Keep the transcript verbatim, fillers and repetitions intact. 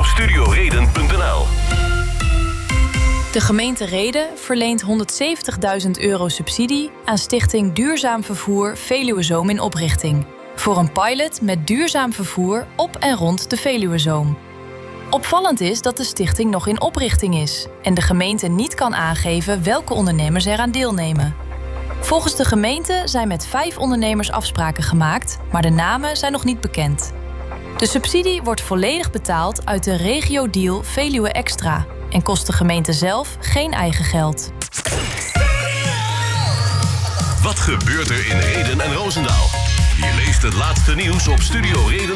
op studioreden punt n l. De gemeente Rheden verleent honderdzeventigduizend euro subsidie aan Stichting Duurzaam Vervoer Veluwezoom in oprichting. Voor een pilot met duurzaam vervoer op en rond de Veluwezoom. Opvallend is dat de stichting nog in oprichting is en de gemeente niet kan aangeven welke ondernemers eraan deelnemen. Volgens de gemeente zijn met vijf ondernemers afspraken gemaakt, maar de namen zijn nog niet bekend. De subsidie wordt volledig betaald uit de regio-deal Veluwe Extra en kost de gemeente zelf geen eigen geld. Wat gebeurt er in Rheden en Roosendaal? Je leest het laatste nieuws op studio reden.